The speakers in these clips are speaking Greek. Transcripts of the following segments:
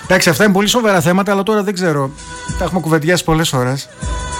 Εντάξει, αυτά είναι πολύ σοβαρά θέματα, αλλά τώρα δεν ξέρω. Τα έχουμε κουβεντιάσει πολλές φορές.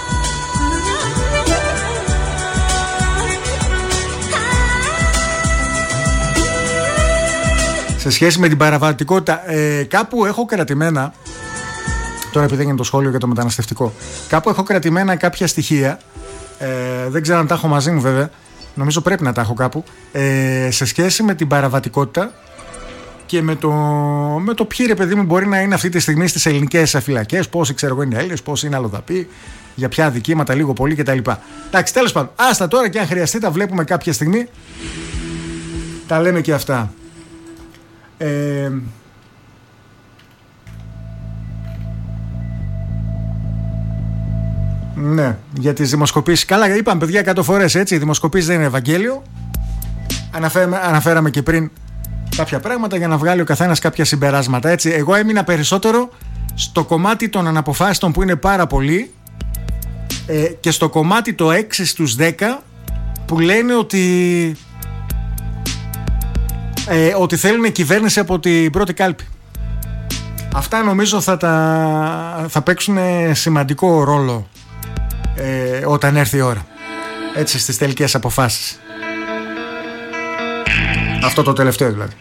Σε σχέση με την παραβατικότητα, κάπου έχω κρατημένα. Τώρα επειδή έγινε το σχόλιο για το μεταναστευτικό, κάπου έχω κρατημένα κάποια στοιχεία. Δεν ξέρω αν τα έχω μαζί μου βέβαια. Νομίζω πρέπει να τα έχω κάπου. Σε σχέση με την παραβατικότητα και με το ποιοι, ρε παιδί μου, μπορεί να είναι αυτή τη στιγμή στις ελληνικές φυλακές, πόσοι ξέρω εγώ είναι Έλληνες, πόσοι είναι αλλοδαποί, για ποια αδικήματα, λίγο πολύ κτλ. Εντάξει, τέλος πάντων, άστα τώρα, και αν χρειαστεί τα βλέπουμε κάποια στιγμή. Τα λέμε και αυτά. Ναι, για τις δημοσκοπήσεις. Καλά, είπαμε παιδιά 100 φορές, έτσι. Οι δημοσκοπήσεις δεν είναι Ευαγγέλιο. Αναφέραμε και πριν κάποια πράγματα για να βγάλει ο καθένας κάποια συμπεράσματα, έτσι. Εγώ έμεινα περισσότερο στο κομμάτι των αναποφάσιστων που είναι πάρα πολύ, και στο κομμάτι το 6 στους 10 που λένε ότι θέλουν κυβέρνηση από την πρώτη κάλπη. Αυτά νομίζω θα παίξουν σημαντικό ρόλο όταν έρθει η ώρα, έτσι, στις τελικές αποφάσεις. Αυτό το τελευταίο δηλαδή.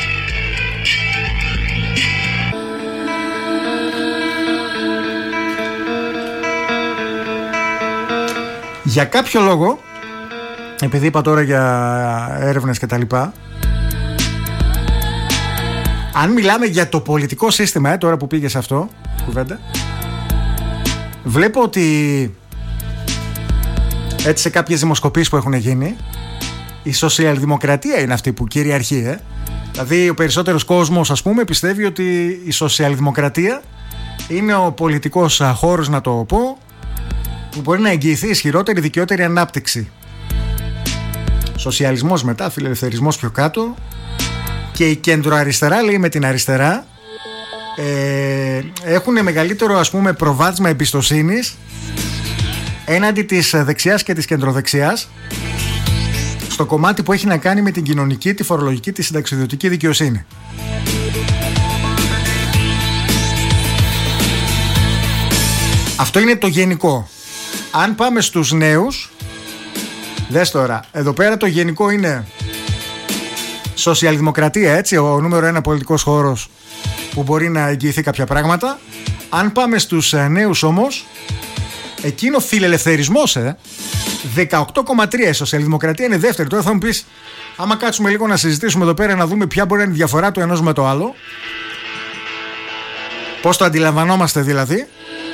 Για κάποιο λόγο, επειδή είπα τώρα για έρευνες και τα λοιπά, αν μιλάμε για το πολιτικό σύστημα, τώρα που πήγε σε αυτό κουβέντα, βλέπω ότι έτσι σε κάποιες δημοσκοπήσεις που έχουν γίνει, η σοσιαλδημοκρατία είναι αυτή που κυριαρχεί. Δηλαδή ο περισσότερος κόσμος, ας πούμε, πιστεύει ότι η σοσιαλδημοκρατία είναι ο πολιτικός χώρος, να το πω, που μπορεί να εγγυηθεί ισχυρότερη, δικαιότερη ανάπτυξη. Σοσιαλισμός μετά, φιλελευθερισμός πιο κάτω. Και η κεντροαριστερά, λέει, με την αριστερά, έχουν μεγαλύτερο, ας πούμε, προβάδισμα εμπιστοσύνης έναντι της δεξιάς και της κεντροδεξιάς στο κομμάτι που έχει να κάνει με την κοινωνική, τη φορολογική, τη συνταξιδιωτική δικαιοσύνη. Αυτό είναι το γενικό. Αν πάμε στους νέους, δες τώρα, εδώ πέρα το γενικό είναι σοσιαλδημοκρατία, έτσι, ο νούμερο ένα πολιτικός χώρος που μπορεί να εγγυηθεί κάποια πράγματα. Αν πάμε στους νέους όμως, εκείνο φιλελευθερισμός, 18,3, η σοσιαλδημοκρατία είναι δεύτερη. Τώρα θα μου πεις, άμα κάτσουμε λίγο να συζητήσουμε εδώ πέρα, να δούμε ποια μπορεί να είναι η διαφορά του ενός με το άλλο, πώς το αντιλαμβανόμαστε δηλαδή.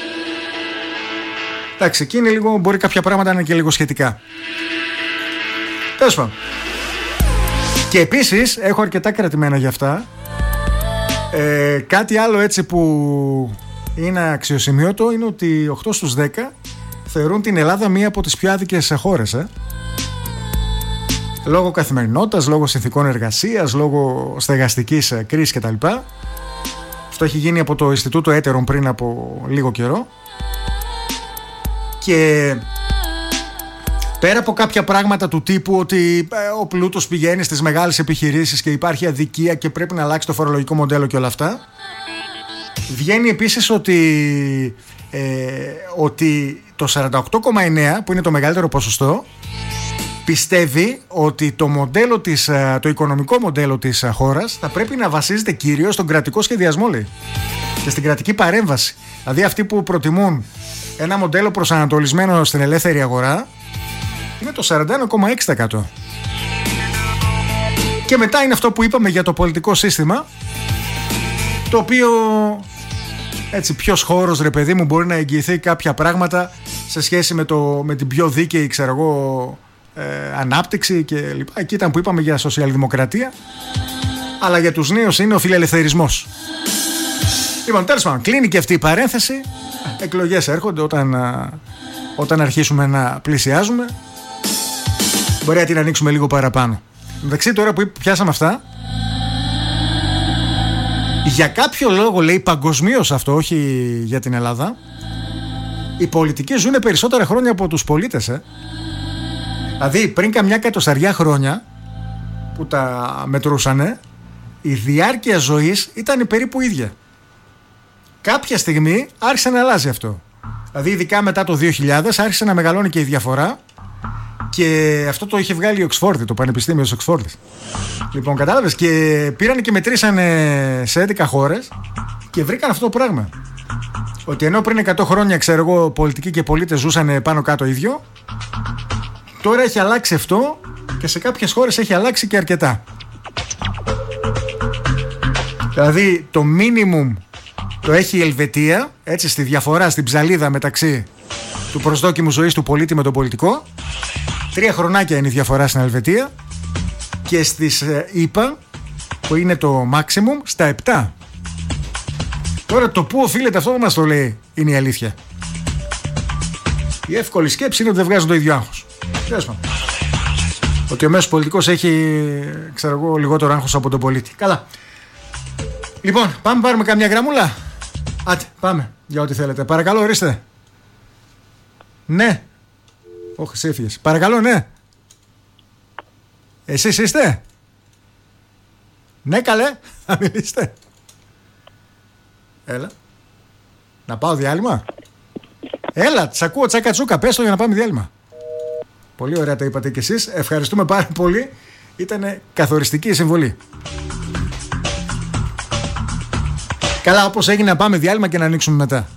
Εντάξει, εκεί είναι λίγο, μπορεί κάποια πράγματα να είναι και λίγο σχετικά. Τέλος πάντων. Και επίσης έχω αρκετά κρατημένα για αυτά. Κάτι άλλο έτσι που είναι αξιοσημείωτο είναι ότι 8 στους 10 θεωρούν την Ελλάδα μία από τις πιο άδικες χώρες. Λόγω καθημερινότητας, λόγω συνθηκών εργασίας, λόγω στεγαστικής κρίσης κτλ. Αυτό έχει γίνει από το Ινστιτούτο Έτερων πριν από λίγο καιρό. Και πέρα από κάποια πράγματα του τύπου ότι ο πλούτος πηγαίνει στις μεγάλες επιχειρήσεις και υπάρχει αδικία και πρέπει να αλλάξει το φορολογικό μοντέλο και όλα αυτά, βγαίνει επίσης ότι το 48,9 που είναι το μεγαλύτερο ποσοστό πιστεύει ότι το οικονομικό μοντέλο της χώρας θα πρέπει να βασίζεται κυρίως στον κρατικό σχεδιασμό, λέει, και στην κρατική παρέμβαση. Δηλαδή αυτοί που προτιμούν ένα μοντέλο προσανατολισμένο στην ελεύθερη αγορά είναι το 41,6%. Και μετά είναι αυτό που είπαμε για το πολιτικό σύστημα, το οποίο, έτσι, ποιος χώρος, ρε παιδί μου, μπορεί να εγγυηθεί κάποια πράγματα σε σχέση με την πιο δίκαιη, ξέρω εγώ, ανάπτυξη και λοιπά. Εκεί ήταν που είπαμε για σοσιαλδημοκρατία, αλλά για τους νέους είναι ο φιλελευθερισμός. Λοιπόν, τέλος πάντων, κλείνει και αυτή η παρένθεση. Εκλογές έρχονται όταν αρχίσουμε να πλησιάζουμε. Μπορεί να την ανοίξουμε λίγο παραπάνω. Εντάξει, τώρα που πιάσαμε αυτά, για κάποιο λόγο, λέει, παγκοσμίως αυτό, όχι για την Ελλάδα, οι πολιτικοί ζουν περισσότερα χρόνια από τους πολίτες. Δηλαδή πριν καμιά κατοσταριά χρόνια που τα μετρούσανε, η διάρκεια ζωής ήταν περίπου ίδια. κάποια στιγμή άρχισε να αλλάζει αυτό. Δηλαδή, ειδικά μετά το 2000, άρχισε να μεγαλώνει και η διαφορά. Και αυτό το είχε βγάλει η Οξφόρδη, το Πανεπιστήμιο της Οξφόρδης. Λοιπόν, κατάλαβες, και πήραν και μετρήσανε σε 11 χώρες και βρήκαν αυτό το πράγμα. Ότι ενώ πριν 100 χρόνια, ξέρω εγώ, πολιτικοί και πολίτες ζούσαν πάνω κάτω ίδιο, τώρα έχει αλλάξει αυτό και σε κάποιες χώρες έχει αλλάξει και αρκετά. Δηλαδή, το minimum το έχει η Ελβετία, έτσι, στη διαφορά, στην ψαλίδα μεταξύ του προσδόκιμου ζωής του πολίτη με τον πολιτικό. 3 χρονάκια είναι η διαφορά στην Ελβετία. Και στις ΗΠΑ, που είναι το maximum, στα 7. Τώρα το πού οφείλεται αυτό, δεν μας το λέει, είναι η αλήθεια. Η εύκολη σκέψη είναι ότι δεν βγάζουν το ίδιο άγχος. Ότι ο μέσος πολιτικός έχει, ξέρω εγώ, λιγότερο άγχος από τον πολίτη. Καλά. Λοιπόν, πάμε πάρουμε καμιά γραμμούλα. Άτε, πάμε για ό,τι θέλετε. Παρακαλώ, ορίστε. Ναι. Όχι, εσύ έφυγες. Παρακαλώ, ναι. Εσείς είστε? Ναι, καλέ. Θα μιλήσετε. Έλα. Να πάω διάλειμμα. Έλα, τς ακούω τσακατσούκα. Πες το για να πάμε διάλειμμα. Πολύ ωραία τα είπατε κι εσείς. Ευχαριστούμε πάρα πολύ. Ήτανε καθοριστική η συμβολή. Καλά, όπως έγινε, να πάμε διάλειμμα και να ανοίξουμε μετά.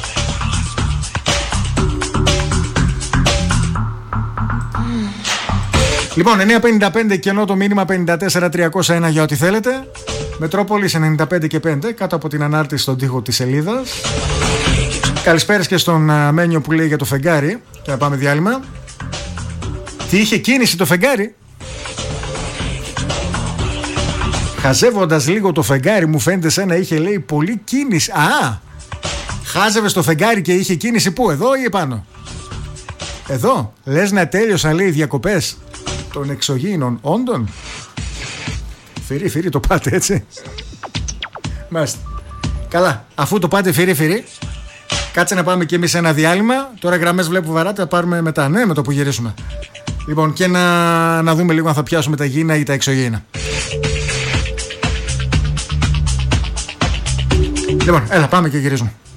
Λοιπόν, 9.55 και ενώ το μήνυμα 54.301 για ό,τι θέλετε. Μετρόπολης 95 και 5 κάτω από την ανάρτηση στον τοίχο της σελίδας. Καλησπέρας και στον Μένιο που λέει για το φεγγάρι. Και να πάμε διάλειμμα. Τι είχε κίνηση το φεγγάρι? Χαζεύοντας λίγο το φεγγάρι, μου φαίνεται σαν να είχε, λέει, πολύ κίνηση. Α! Χάζευες το φεγγάρι και είχε κίνηση πού, εδώ ή επάνω? Εδώ. Λες να τέλειωσαν, λέει, οι διακοπές των εξωγήινων όντων. Φυρί το πάτε, έτσι. Μάλιστα. Καλά, αφού το πάτε φυρί, κάτσε να πάμε κι εμείς σε ένα διάλειμμα. Τώρα γραμμές βλέπω βαράτε, θα πάρουμε μετά, ναι, με το που γυρίσουμε. Λοιπόν, και να δούμε λίγο αν θα πιάσουμε τα γήινα ή τα εξωγήινα. Λοιπόν, έλα, πάμε και γυρίζουμε.